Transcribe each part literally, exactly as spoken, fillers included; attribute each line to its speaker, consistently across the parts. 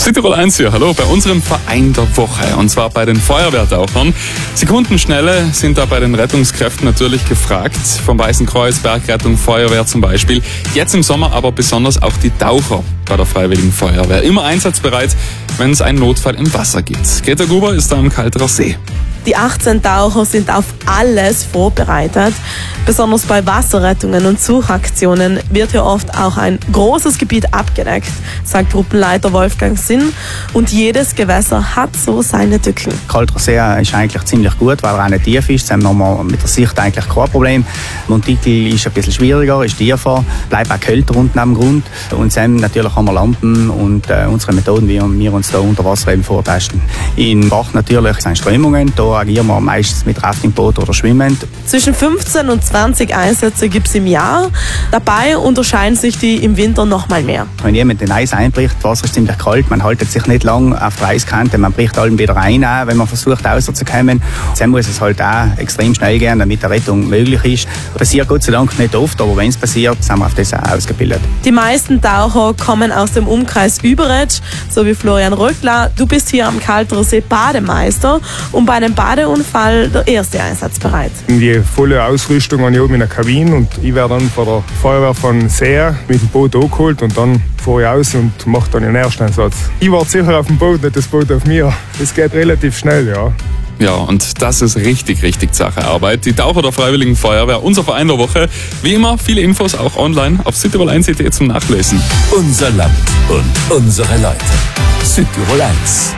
Speaker 1: Südtirol eins hier, hallo, bei unserem Verein der Woche, und zwar bei den Feuerwehrtauchern. Sekundenschnelle sind da bei den Rettungskräften natürlich gefragt, vom Weißen Kreuz, Bergrettung, Feuerwehr zum Beispiel. Jetzt im Sommer aber besonders auch die Taucher bei der Freiwilligen Feuerwehr. Immer einsatzbereit, wenn es einen Notfall im Wasser gibt. Greta Gruber ist da am Kalterer See.
Speaker 2: Die achtzehn Taucher sind auf alles vorbereitet. Besonders bei Wasserrettungen und Suchaktionen wird hier oft auch ein großes Gebiet abgedeckt, sagt Gruppenleiter Wolfgang Sinn. Und jedes Gewässer hat so seine Tücken.
Speaker 3: Kalterer See ist eigentlich ziemlich gut, weil er auch nicht tief ist. Dann haben wir mit der Sicht eigentlich kein Problem. Montikel ist ein bisschen schwieriger, ist tiefer, bleibt auch kälter unten am Grund. Und dann natürlich haben wir Lampen und äh, unsere Methoden, wie wir uns da unter Wasser eben vortesten. In Bach natürlich sind Strömungen, da agieren wir meistens mit Raftingboot oder schwimmend.
Speaker 2: Zwischen fünfzehn und zwanzig Einsätze gibt es im Jahr. Dabei unterscheiden sich die im Winter noch mal mehr.
Speaker 3: Wenn jemand den Eis einbricht, das Wasser ist ziemlich kalt, man haltet sich nicht lang auf der Eiskante, man bricht allem wieder rein, wenn man versucht rauszukommen. Dann muss es halt auch extrem schnell gehen, damit die Rettung möglich ist. Das passiert Gott sei Dank nicht oft, aber wenn es passiert, sind wir auf das auch ausgebildet.
Speaker 2: Die meisten Taucher kommen aus dem Umkreis Überetsch, so wie Florian Röckler. Du bist hier am Kalterer See Bademeister und bei einem Badeunfall der erste Einsatz bereit.
Speaker 4: Die volle Ausrüstung an oben in der Kabine und ich werde dann von der Feuerwehr von See mit dem Boot angeholt und dann fahre ich aus und mache dann den Ersteinsatz. Ich warte sicher auf dem Boot, nicht das Boot auf mir. Das geht relativ schnell, ja.
Speaker 1: Ja, und das ist richtig, richtig Sache Arbeit. Die Taucher der Freiwilligen Feuerwehr, unser Verein der Woche. Wie immer, viele Infos auch online auf südtirol eins punkt de zum Nachlesen.
Speaker 5: Unser Land und unsere Leute. Südtirol eins.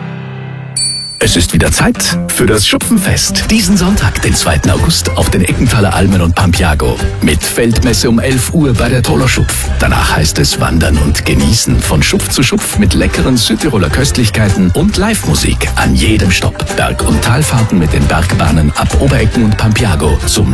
Speaker 5: Es ist wieder Zeit für das Schupfenfest. Diesen Sonntag, den zweiten August, auf den Eckenthaler Almen und Pampiago. Mit Feldmesse um elf Uhr bei der Toller Schupf. Danach heißt es Wandern und Genießen von Schupf zu Schupf mit leckeren Südtiroler Köstlichkeiten und Live-Musik an jedem Stopp. Berg- und Talfahrten mit den Bergbahnen ab Oberecken und Pampiago zum